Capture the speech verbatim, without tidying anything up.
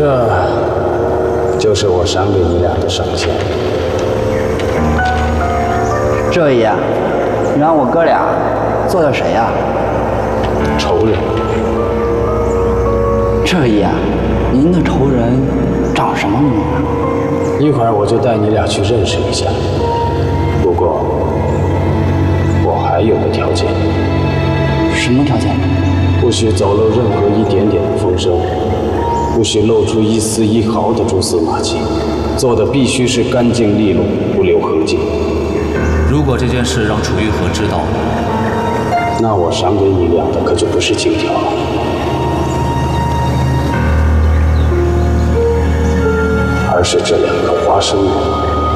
这就是我赏给你俩的赏钱。 这位爷，你让我哥俩做的谁呀？ 仇人。 这位爷，您的仇人长什么模样？ 一会儿我就带你俩去认识一下。不过，我还有个条件。 什么条件？ 不许走漏任何一点点的风声，不许露出一丝一毫的蛛丝马迹，做的必须是干净利落，不留痕迹。 如果这件事让楚玉和知道了， 那我赏给你俩的可就不是金条了，而是这两个花生米。